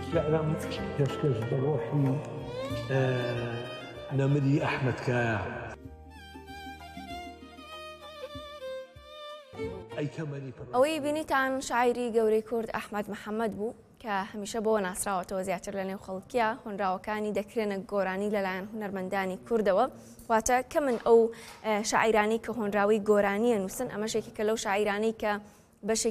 شعرم پێشکەش بە ڕۆحی نەمری ئەحمەد کایە. ئەوەی بینیتان شاعری گەورەی کورد ئەحمەد محەممەد بوو کە هەمیشە بۆ ناسراوەتەوە زیاتر لە نێو خەڵکیە هۆنراوەکانی دەکرێنە گۆرانی لەلایەن هونەرمەندانی کوردەوە واتە کە من ئەو شاعیرانی کە هۆنراوی گۆرانیە نووسن ئەمەشێکی کە لەو شاعیرانی کە بەشێکی